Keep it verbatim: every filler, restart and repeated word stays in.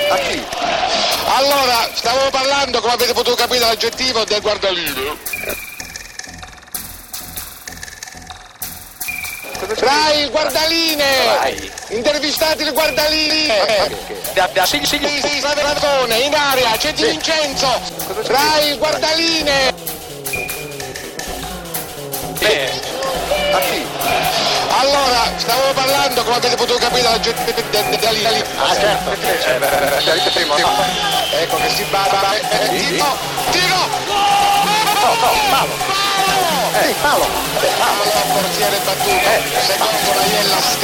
A chi? Allora, stavamo parlando, come avete potuto capire dall'aggettivo, del guardalino. Rai, il guardaline! Rai. Intervistate il guardaline! Da, da, sì, sì, Sì, sì, Stradone, in aria, c'è Di Sì. Vincenzo! Rai, il guardaline! Eh. A chi? Allora, stavamo parlando, come avete potuto capire dall'aggettivo dell'Italia. Ah, certo. Eh, beh, beh, beh, primo, no. Ecco che si bada. Eh, eh, tiro! Tiro! No, no, palo. Palo! Eh, palo. Palo, portiere battuto. Eh, Secondo la Iella